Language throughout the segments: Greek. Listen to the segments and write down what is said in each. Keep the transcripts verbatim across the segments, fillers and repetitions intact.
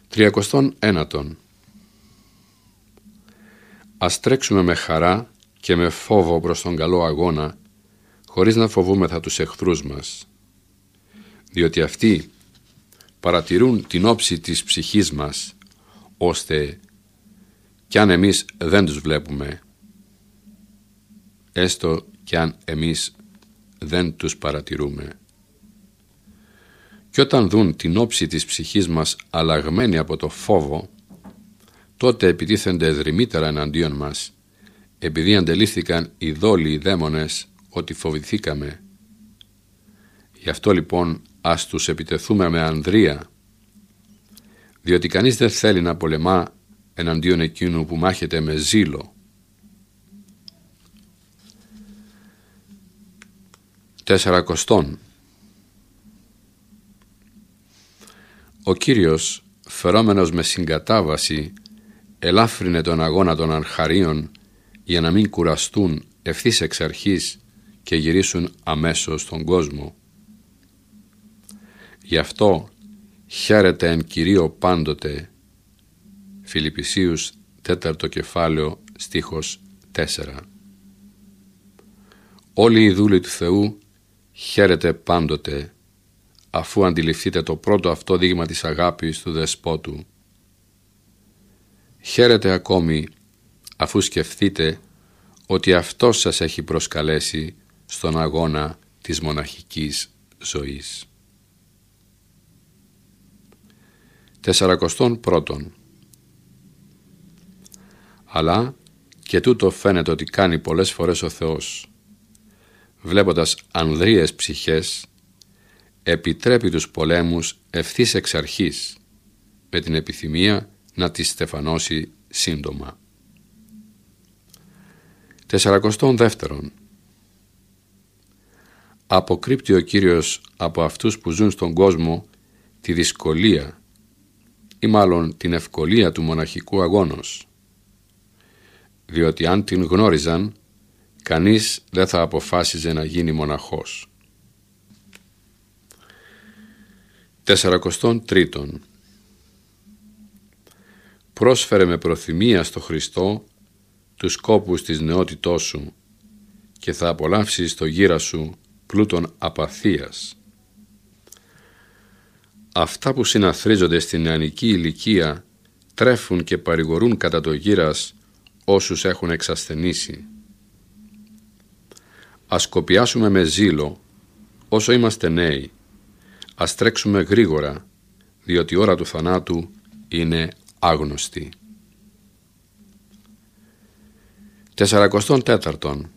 Τριακοστόν ένατον. Ας τρέξουμε με χαρά και με φόβο προς τον καλό αγώνα, χωρίς να φοβούμεθα τους εχθρούς μας, διότι αυτοί παρατηρούν την όψη της ψυχής μας, ώστε κι αν εμείς δεν τους βλέπουμε, έστω κι αν εμείς δεν τους παρατηρούμε. Και όταν δουν την όψη της ψυχής μας αλλαγμένη από το φόβο, τότε επιτίθενται δρυμύτερα εναντίον μας, επειδή αντελήφθηκαν οι δόλοι οι δαίμονες ότι φοβηθήκαμε. Γι' αυτό λοιπόν ας τους επιτεθούμε με ανδρεία, διότι κανείς δεν θέλει να πολεμά εναντίον εκείνου που μάχεται με ζήλο. Τεσσαρακοστόν. Ο Κύριος, φερόμενος με συγκατάβαση, ελάφρυνε τον αγώνα των αρχαρίων για να μην κουραστούν ευθύς εξ αρχής και γυρίσουν αμέσως στον κόσμο. Γι' αυτό χαίρεται εν Κυρίω πάντοτε. Φιλιππισίους τέταρτο κεφάλαιο στίχος τέσσερα. Όλοι οι δούλοι του Θεού χαίρετε πάντοτε, αφού αντιληφθείτε το πρώτο αυτό δείγμα της αγάπης του Δεσπότου. Χαίρετε ακόμη, αφού σκεφτείτε ότι Αυτός σας έχει προσκαλέσει στον αγώνα της μοναχικής ζωής. Τεσσαρακοστόν πρώτον. Αλλά και τούτο φαίνεται ότι κάνει πολλές φορές ο Θεός, βλέποντας ανδρείες ψυχές, επιτρέπει τους πολέμους ευθύς εξ αρχής, με την επιθυμία να τις στεφανώσει σύντομα. Τεσσαρακοστόν δεύτερον. Αποκρύπτει ο Κύριος από αυτούς που ζουν στον κόσμο τη δυσκολία ή μάλλον την ευκολία του μοναχικού αγώνος, διότι αν την γνώριζαν, κανείς δεν θα αποφάσιζε να γίνει μοναχός. Τεσσαρακοστόν τρίτον. Πρόσφερε με προθυμία στο Χριστό τους σκόπους της νεότητός σου και θα απολαύσεις το γύρα σου πλούτον απαθίας. Αυτά που συναθρίζονται στην νεανική ηλικία τρέφουν και παρηγορούν κατά το γύρας όσους έχουν εξασθενήσει. Ας κοπιάσουμε με ζήλο όσο είμαστε νέοι, ας τρέξουμε γρήγορα, διότι η ώρα του θανάτου είναι άγνωστη. Τεσσαρακοστόν τέταρτον.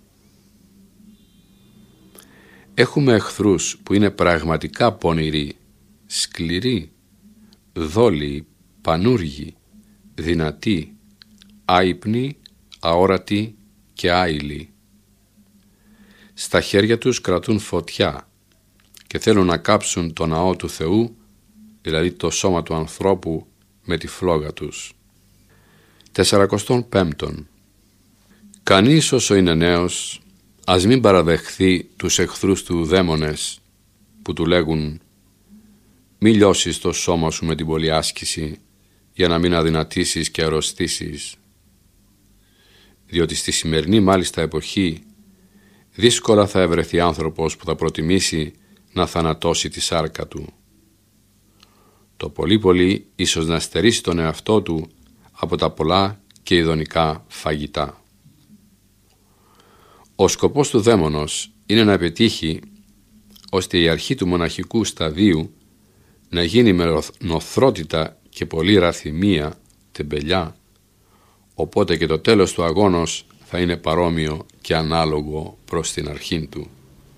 Έχουμε εχθρούς που είναι πραγματικά πονηροί, σκληροί, δόλοι, πανούργοι, δυνατοί, άυπνοι, αόρατοι και άειλοι. Στα χέρια τους κρατούν φωτιά και θέλουν να κάψουν το ναό του Θεού, δηλαδή το σώμα του ανθρώπου, με τη φλόγα τους. Τεσσαρακοστόν πέμπτον. Κανείς όσο είναι νέος, ας μην παραδεχθεί τους εχθρούς του δαίμονες που του λέγουν «Μη λιώσεις το σώμα σου με την πολλή άσκηση για να μην αδυνατήσεις και αρρωστήσεις», διότι στη σημερινή μάλιστα εποχή δύσκολα θα ευρεθεί άνθρωπος που θα προτιμήσει να θανατώσει τη σάρκα του. Το πολύ πολύ ίσως να στερήσει τον εαυτό του από τα πολλά και ειδονικά φαγητά. Ο σκοπός του δαίμονος είναι να πετύχει ώστε η αρχή του μοναχικού σταδίου να γίνει με νοθρότητα και πολλή ραθυμία, τεμπελιά, οπότε και το τέλος του αγώνος θα είναι παρόμοιο και ανάλογο προς την αρχήν του.